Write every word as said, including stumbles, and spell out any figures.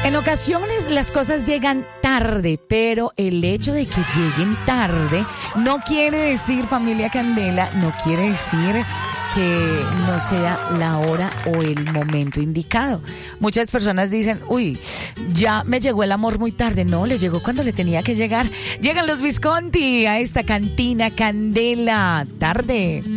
En ocasiones las cosas llegan tarde, pero el hecho de que lleguen tarde no quiere decir, familia Candela, no quiere decir que no sea la hora o el momento indicado. Muchas personas dicen, uy, ya me llegó el amor muy tarde. No, les llegó cuando le tenía que llegar. Llegan los Visconti a esta cantina Candela. Tarde.